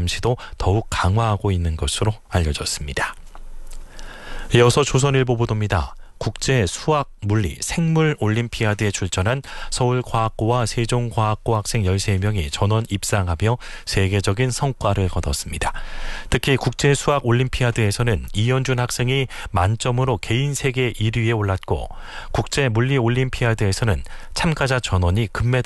감시도 더욱 강화하고 있는 것으로 알려졌습니다. 이어서 조선일보 보도입니다. 국제 수학, 물리, 생물 올림피아드에 출전한 서울과학고와 세종과학고 학생 13명이 전원 입상하며 세계적인 성과를 거뒀습니다. 특히 국제 수학 올림피아드에서는 이현준 학생이 만점으로 개인 세계 1위에 올랐고 국제 물리 올림피아드에서는 참가자 전원이 금메달